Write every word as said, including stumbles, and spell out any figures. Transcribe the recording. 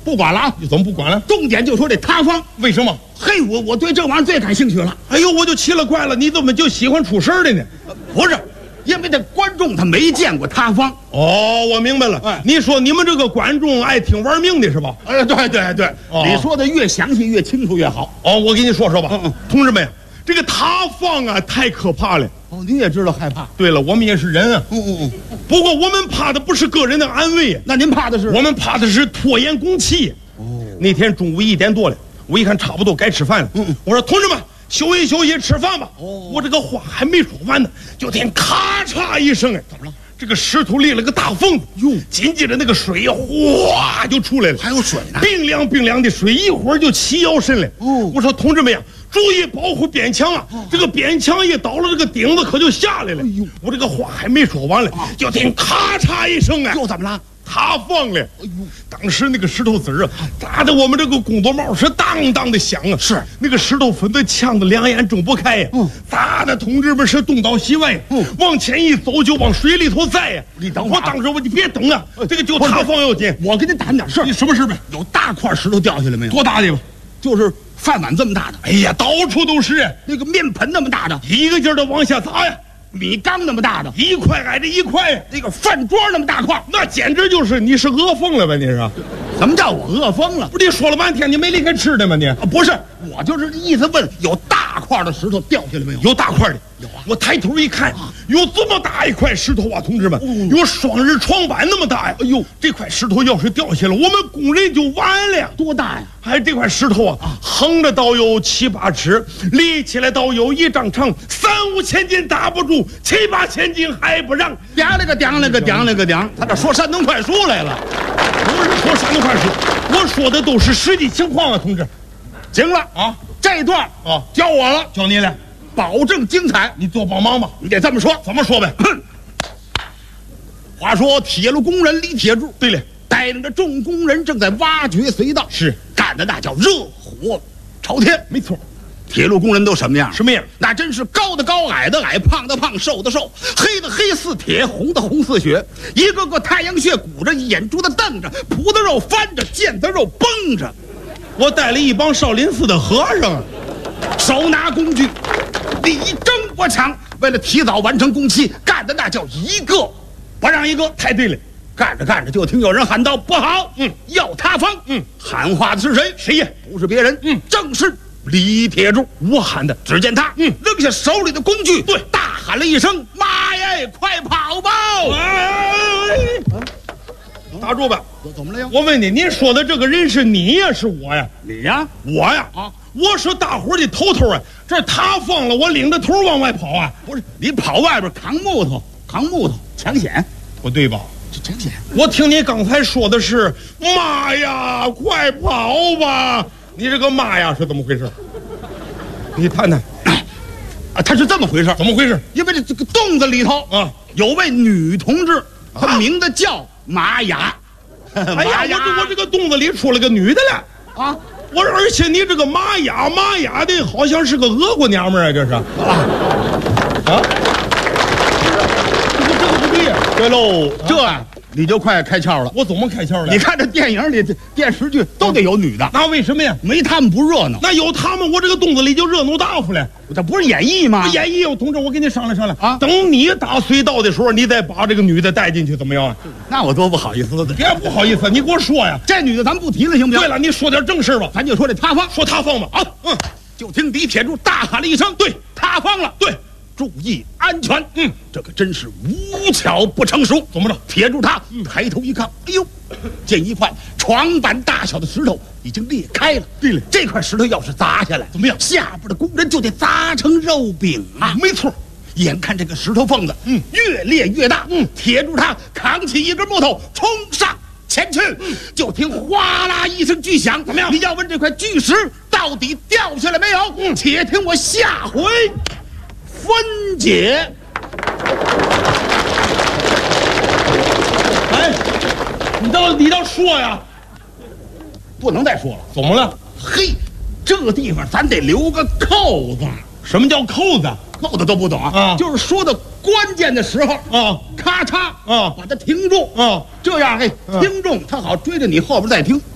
不管了啊！ 你怎么不管了？ 重点就说这塌方， 为什么？ 嘿，我我对这玩意儿最感兴趣了。 哎呦，我就奇了怪了，你怎么就喜欢出事儿的呢？ 不是，因为这观众他没见过塌方。 哦，我明白了。哎，你说你们这个观众爱听玩命的是吧？ 哎，对对对，哦、你说的越详细越清楚越好。 哦，我给你说说吧。 嗯嗯， 同志们，这个塌方啊，太可怕了。 哦，你也知道害怕。 对了，我们也是人啊。 嗯嗯嗯。 不过我们怕的不是个人的安危， 那您怕的是？ 我们怕的是拖延工期。哦。那天中午一点多了，我一看差不多该吃饭了。嗯嗯。我说同志们，休息休息，吃饭吧。哦。我这个话还没说完呢，就听咔嚓一声，哎，怎么了？这个石头裂了个大缝子。哟。紧接着那个水哗就出来了。 还有水呢。 冰凉冰凉的水，一会儿就齐腰深了。哦。我说同志们呀。注意保护边墙啊！这个边墙一倒了，这个顶子可就下来了。哎呦，我这个话还没说完了，就听咔嚓一声啊！ 又怎么了？ 塌方了！哎呦，当时那个石头子儿啊，打得我们这个工作帽是当当的响啊！是那个石头粉的呛得两眼睁不开呀！嗯，打的同志们是东倒西歪，嗯，往前一走就往水里头栽呀！ 你等会儿， 我当时我你别等啊，这个就塌方要紧。 我跟你谈点事儿。 你什么事呗？ 有大块石头掉下来没有？ 多大的吧？ 就是。饭碗这么大的， 哎呀，到处都是。 那个面盆那么大的， 一个劲儿的往下砸呀。 米缸那么大的， 一块挨着一块。 那个饭桌那么大块， 那简直就是你是饿疯了吧？你是？ 什么叫我饿疯了？ 不是你说了半天，你没离开吃的吗？你、 啊、不是，我就是意思问，有大块的石头掉下来没有？ 有大块的， 有啊。 我抬头一看，啊、有这么大一块石头啊，同志们，嗯、有双人床板那么大呀！哎呦，这块石头要是掉下来，我们工人就完了。 多大呀？ 哎，这块石头啊，啊横着倒有七八尺，立起来倒有一丈长，三五千斤打不住，七八千斤还不让。 掂了个掂了个掂了个掂，他这说山东快书来了， 不是说山东快书，我说的都是实际情况啊，同志。 行了啊，这段啊教我了， 教你了， 保证精彩。 你多帮忙吧， 你得这么说， 怎么说呗？ 话说铁路工人李铁柱， 对了。 带领着众工人正在挖掘隧道， 是干的那叫热火朝天。 没错， 铁路工人都什么样？ 什么样？ 那真是高的高，矮的矮，胖的胖，瘦的瘦，黑的黑似铁，红的红似血，一个个太阳穴鼓着，眼珠子瞪着，脯子肉翻着，腱子肉绷着。 我带了一帮少林寺的和尚， 手拿工具，力争我抢，为了提早完成工期，干的那叫一个不让一个。 太对了。 干着干着，就听有人喊道：“不好！嗯，要塌方！”嗯，喊话的是谁？ 谁呀？ 不是别人，嗯，正是李铁柱。 我喊的。 只见他，嗯，扔下手里的工具， 对， 大喊了一声：“妈呀，快跑吧！” 哎，打住吧！ 怎么了呀？ 我问你，您说的这个人是你呀，是我呀？ 你呀， 我呀！啊，我是大伙的头头啊！这塌方了，我领着头往外跑啊！ 不是，你跑外边扛木头，扛木头抢险， 不对吧？ 抢险！ 我听你刚才说的是“妈呀，快跑吧”，你这个“妈呀”是怎么回事？你谈谈。 啊，他是这么回事？ 怎么回事？ 因为这这个洞子里头啊，有位女同志，她名字叫玛雅。 哎呀，我这我这个洞子里出了个女的了啊！我而且你这个玛雅玛雅的，好像是个俄国娘们儿啊，这是啊啊！这个这个不对呀！ 对喽，这你就快开窍了。 我怎么开窍了？ 你看这电影里、电视剧都得有女的， 那为什么呀？ 没他们不热闹。 那有他们，我这个洞子里就热闹大发了。 这不是演绎吗？ 演绎，我同志，我跟你商量商量啊。等你打隧道的时候，你再把这个女的带进去，怎么样啊？ 那我多不好意思了。 别不好意思，你给我说呀。 这女的咱不提了，行不行？ 对了，你说点正事吧。 咱就说这塌方， 说塌方吧。啊，嗯。 就听李铁柱大喊了一声：“对，塌方了！” 对。 注意安全！嗯，这可真是无巧不成熟。 怎么着？ 铁柱他抬头一看，哎呦，见一块床板大小的石头已经裂开了。 对了， 这块石头要是砸下来， 怎么样？ 下边的工人就得砸成肉饼啊！ 没错。 眼看这个石头缝子，嗯，越裂越大，嗯，铁柱他扛起一根木头冲上前去，嗯，就听哗啦一声巨响。怎么样？你要问这块巨石到底掉下来没有？嗯，且听我下回分解。 哎，你倒你倒说呀！ 不能再说了。 怎么了？ 嘿，这个地方咱得留个扣子。 什么叫扣子？ 扣子都不懂啊？啊，就是说的关键的时候啊，咔嚓啊，把它停住啊，这样嘿，听众他好追着你后边再听。